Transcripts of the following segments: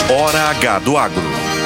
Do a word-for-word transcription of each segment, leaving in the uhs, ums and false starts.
Hora H do Agro.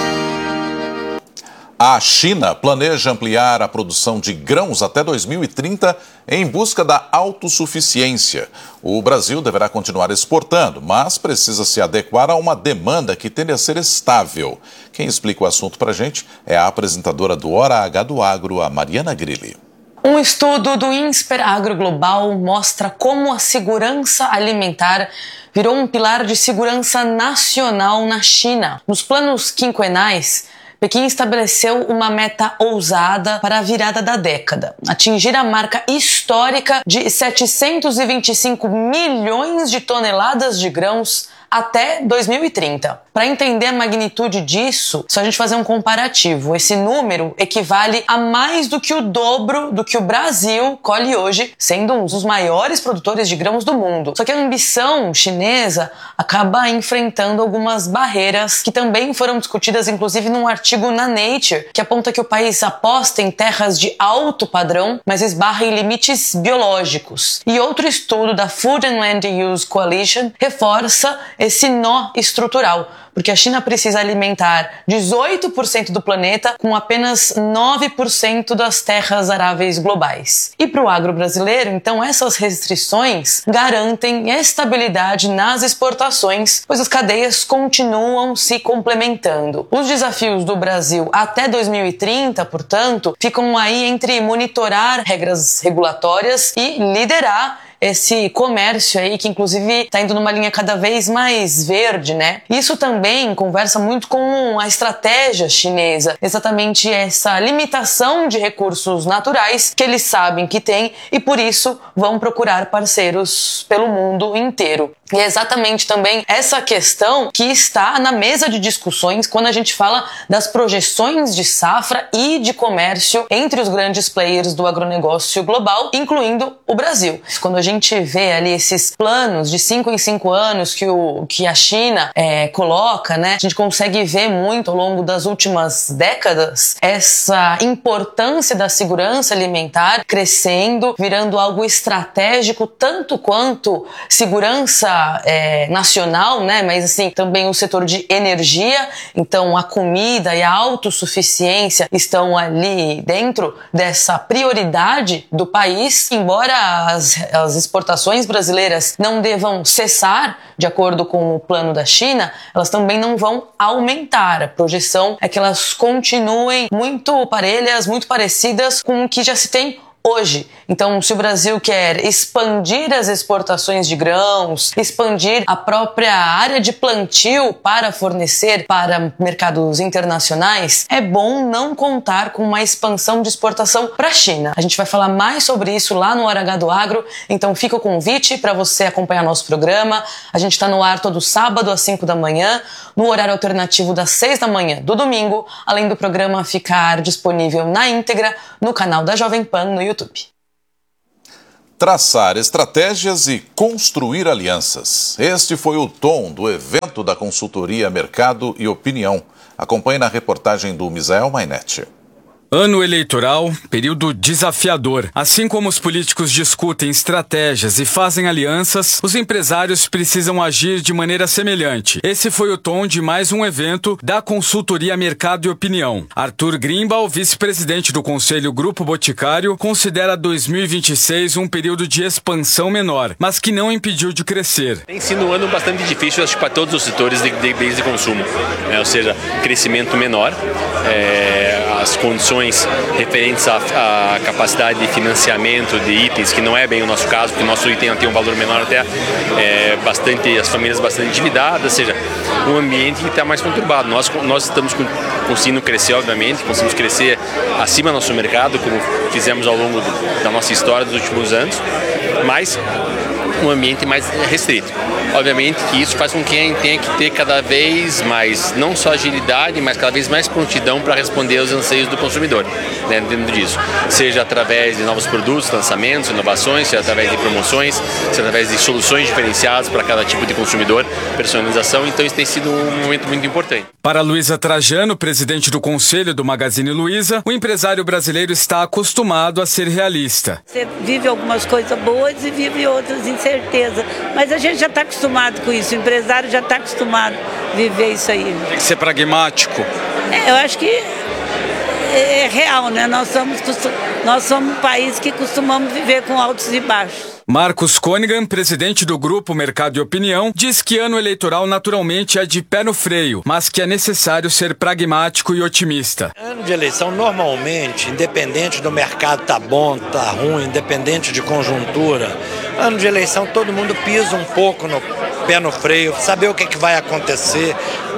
A China planeja ampliar a produção de grãos até dois mil e trinta em busca da autossuficiência. O Brasil deverá continuar exportando, mas precisa se adequar a uma demanda que tende a ser estável. Quem explica o assunto para a gente é a apresentadora do Hora H do Agro, a Mariana Grilli. Um estudo do INSPER Agro Global mostra como a segurança alimentar virou um pilar de segurança nacional na China. Nos planos quinquenais, Pequim estabeleceu uma meta ousada para a virada da década: atingir a marca histórica de setecentos e vinte e cinco milhões de toneladas de grãos até dois mil e trinta. Para entender a magnitude disso, só a gente fazer um comparativo. Esse número equivale a mais do que o dobro do que o Brasil colhe hoje, sendo um dos maiores produtores de grãos do mundo. Só que a ambição chinesa acaba enfrentando algumas barreiras que também foram discutidas, inclusive num artigo na Nature, que aponta que o país aposta em terras de alto padrão, mas esbarra em limites biológicos. E outro estudo da Food and Land Use Coalition reforça esse nó estrutural, porque a China precisa alimentar dezoito por cento do planeta com apenas nove por cento das terras aráveis globais. E para o agro brasileiro, então, essas restrições garantem estabilidade nas exportações, pois as cadeias continuam se complementando. Os desafios do Brasil até dois mil e trinta, portanto, ficam aí entre monitorar regras regulatórias e liderar esse comércio aí, que inclusive está indo numa linha cada vez mais verde, né? Isso também conversa muito com a estratégia chinesa, exatamente essa limitação de recursos naturais que eles sabem que tem e por isso vão procurar parceiros pelo mundo inteiro. E é exatamente também essa questão que está na mesa de discussões quando a gente fala das projeções de safra e de comércio entre os grandes players do agronegócio global, incluindo o Brasil. Quando a gente vê ali esses planos de cinco em cinco anos que, o, que a China é, coloca, né, a gente consegue ver muito ao longo das últimas décadas essa importância da segurança alimentar crescendo, virando algo estratégico, tanto quanto segurança É, nacional, né? Mas assim, também o setor de energia. Então a comida e a autossuficiência estão ali dentro dessa prioridade do país, embora as, as exportações brasileiras não devam cessar de acordo com o plano da China, elas também não vão aumentar. A projeção é que elas continuem muito parelhas, muito parecidas com o que já se tem hoje. Então, se o Brasil quer expandir as exportações de grãos, expandir a própria área de plantio para fornecer para mercados internacionais, é bom não contar com uma expansão de exportação para a China. A gente vai falar mais sobre isso lá no Hora H do Agro, então fica o convite para você acompanhar nosso programa. A gente está no ar todo sábado às cinco da manhã, no horário alternativo das seis da manhã do domingo, além do programa ficar disponível na íntegra no canal da Jovem Pan no YouTube. Traçar estratégias e construir alianças. Este foi o tom do evento da consultoria Mercado e Opinião. Acompanhe na reportagem do Misael Mainetti. Ano eleitoral, período desafiador. Assim como os políticos discutem estratégias e fazem alianças, os empresários precisam agir de maneira semelhante. Esse foi o tom de mais um evento da consultoria Mercado e Opinião. Arthur Grimbal, vice-presidente do Conselho Grupo Boticário, considera dois mil e vinte e seis um período de expansão menor, mas que não impediu de crescer. Tem sido um ano bastante difícil, acho que para todos os setores de, de bens de consumo, é, ou seja, crescimento menor, é, as condições referentes à, à capacidade de financiamento de itens, que não é bem o nosso caso, porque o nosso item tem um valor menor até, é, bastante, as famílias bastante endividadas, ou seja, um ambiente que está mais conturbado. Nós, nós estamos conseguindo crescer, obviamente, conseguimos crescer acima do nosso mercado, como fizemos ao longo do, da nossa história dos últimos anos, mas um ambiente mais restrito. Obviamente que isso faz com que a gente tenha que ter cada vez mais, não só agilidade, mas cada vez mais prontidão para responder aos anseios do consumidor, né, dentro disso. Seja através de novos produtos, lançamentos, inovações, seja através de promoções, seja através de soluções diferenciadas para cada tipo de consumidor, personalização. Então isso tem sido um momento muito importante. Para Luísa Trajano, presidente do Conselho do Magazine Luiza, o empresário brasileiro está acostumado a ser realista. Você vive algumas coisas boas e vive outras incertezas, mas a gente já está acostumado com isso, o empresário já está acostumado. viver isso aí. Tem que ser pragmático. É, eu acho que é real, né? Nós somos, nós somos um país que costumamos viver com altos e baixos. Marcos Conigan, presidente do Grupo Mercado e Opinião, diz que ano eleitoral naturalmente é de pé no freio, mas que é necessário ser pragmático e otimista. Ano de eleição, normalmente, independente do mercado tá bom, tá ruim, independente de conjuntura, ano de eleição todo mundo pisa um pouco no pé no freio, saber o que, é que vai acontecer.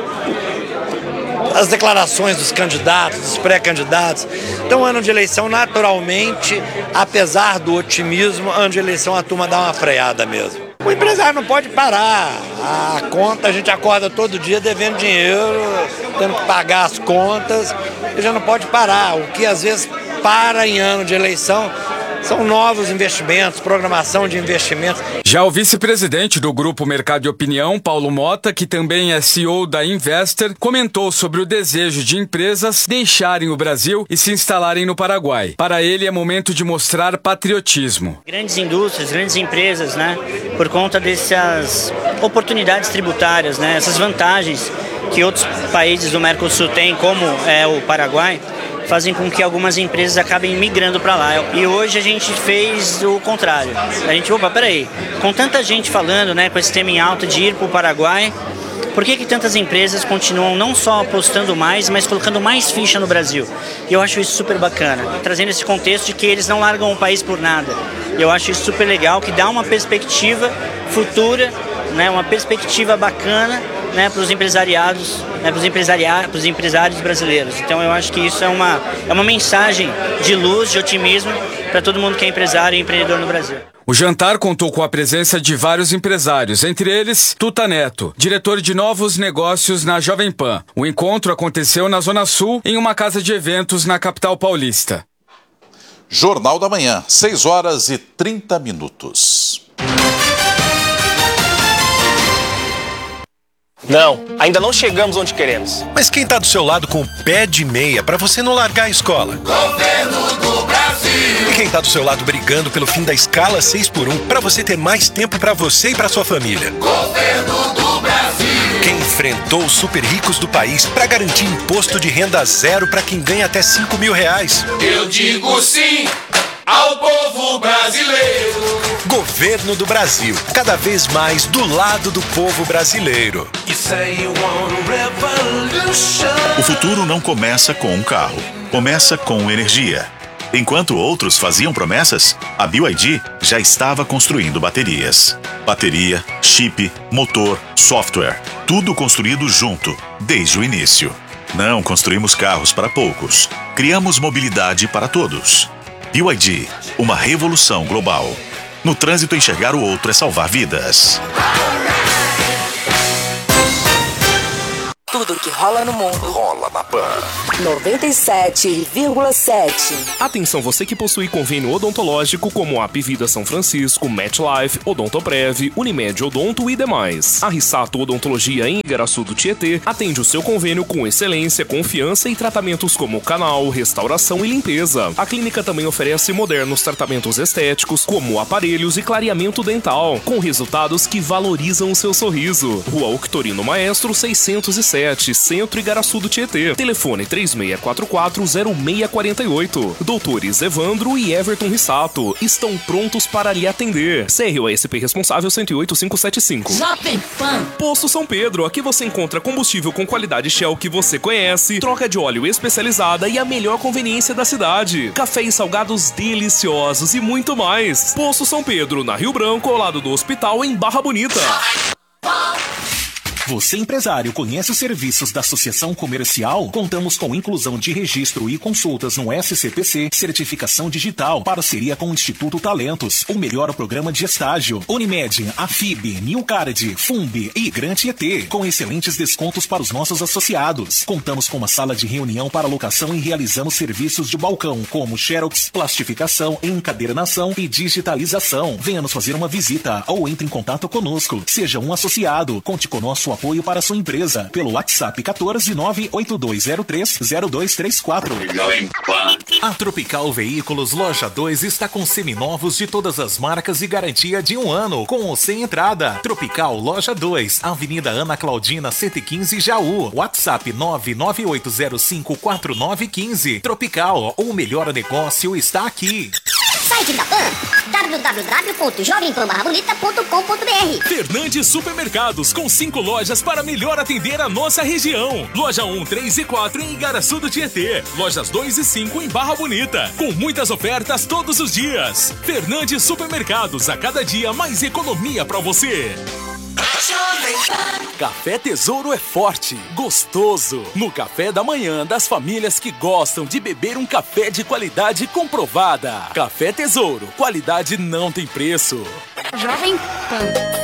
As declarações dos candidatos, dos pré-candidatos. Então, ano de eleição, naturalmente, apesar do otimismo, ano de eleição a turma dá uma freada mesmo. O empresário não pode parar. A conta, a gente acorda todo dia devendo dinheiro, tendo que pagar as contas, ele já não pode parar. O que às vezes para em ano de eleição são novos investimentos, programação de investimentos. Já o vice-presidente do Grupo Mercado e Opinião, Paulo Mota, que também é C E O da Investor, comentou sobre o desejo de empresas deixarem o Brasil e se instalarem no Paraguai. Para ele, é momento de mostrar patriotismo. Grandes indústrias, grandes empresas, né, por conta dessas oportunidades tributárias, né, essas vantagens que outros países do Mercosul têm, como é o Paraguai, fazem com que algumas empresas acabem migrando para lá. E hoje a gente fez o contrário. A gente, opa, peraí, com tanta gente falando, né, com esse tema em alta de ir para o Paraguai, por que que tantas empresas continuam não só apostando mais, mas colocando mais ficha no Brasil? E eu acho isso super bacana, trazendo esse contexto de que eles não largam o país por nada. Eu acho isso super legal, que dá uma perspectiva futura, né, uma perspectiva bacana, né, para os empresariados, né, para os empresaria- para os empresários brasileiros. Então eu acho que isso é uma, é uma mensagem de luz, de otimismo para todo mundo que é empresário e empreendedor no Brasil. O jantar contou com a presença de vários empresários, entre eles Tuta Neto, diretor de novos negócios na Jovem Pan. O encontro aconteceu na Zona Sul, em uma casa de eventos na capital paulista. Jornal da Manhã, seis horas e trinta minutos. Não, ainda não chegamos onde queremos. Mas quem tá do seu lado com o pé de meia pra você não largar a escola? Governo do Brasil! E quem tá do seu lado brigando pelo fim da escala seis por um pra você ter mais tempo pra você e pra sua família? Governo do Brasil! Quem enfrentou os super ricos do país pra garantir imposto de renda zero pra quem ganha até cinco mil reais? Eu digo sim ao povo brasileiro! Governo do Brasil, cada vez mais do lado do povo brasileiro. O futuro não começa com um carro, começa com energia. Enquanto outros faziam promessas, a B Y D já estava construindo baterias. Bateria, chip, motor, software, tudo construído junto, desde o início. Não construímos carros para poucos, criamos mobilidade para todos. B Y D, uma revolução global. No trânsito, enxergar o outro é salvar vidas. Tudo que rola no mundo rola na Pan. noventa e sete vírgula sete. Atenção você que possui convênio odontológico como a Apvida São Francisco, MetLife, Odontoprev, Unimed Odonto e demais. A Rissato Odontologia em Igaraçu do Tietê atende o seu convênio com excelência, confiança e tratamentos como canal, restauração e limpeza. A clínica também oferece modernos tratamentos estéticos como aparelhos e clareamento dental, com resultados que valorizam o seu sorriso. Rua Octorino Maestro seiscentos e sete, Centro Igaraçu do Tietê. Telefone três seis quatro quatro zero seis quatro oito. Doutores Evandro e Everton Rissato estão prontos para lhe atender. C R O S P responsável cento e oito mil quinhentos e setenta e cinco. Jovem Pan. Posto São Pedro, aqui você encontra combustível com qualidade Shell que você conhece, troca de óleo especializada e a melhor conveniência da cidade. Café e salgados deliciosos e muito mais. Posto São Pedro, na Rio Branco, ao lado do hospital, em Barra Bonita. Você, empresário, conhece os serviços da Associação Comercial? Contamos com inclusão de registro e consultas no S C P C, certificação digital, parceria com o Instituto Talentos, o melhor programa de estágio, Unimed, Afib, Newcard, Fumbi e Gran Tietê, com excelentes descontos para os nossos associados. Contamos com uma sala de reunião para locação e realizamos serviços de balcão, como xerox, plastificação, encadernação e digitalização. Venha nos fazer uma visita ou entre em contato conosco. Seja um associado, conte conosco nosso apoio para sua empresa pelo WhatsApp quatorze nove oito dois zero três zero dois três quatro. A Tropical Veículos Loja dois está com seminovos de todas as marcas e garantia de um ano, com ou sem entrada. Tropical Loja dois, Avenida Ana Claudina, cento e quinze, Jaú. WhatsApp nove nove oito zero cinco quatro nove um cinco. Tropical, o melhor negócio está aqui. Site da Pan, w w w ponto jovem pan barra bonita ponto com ponto b r. Fernandes Supermercados, com cinco lojas para melhor atender a nossa região. Loja um, três e quatro em Igaraçu do Tietê. Lojas dois e cinco em Barra Bonita. Com muitas ofertas todos os dias. Fernandes Supermercados, a cada dia mais economia para você. Café Tesouro é forte, gostoso. No café da manhã das famílias que gostam de beber um café de qualidade comprovada. Café Tesouro, qualidade não tem preço. Jovem Pan.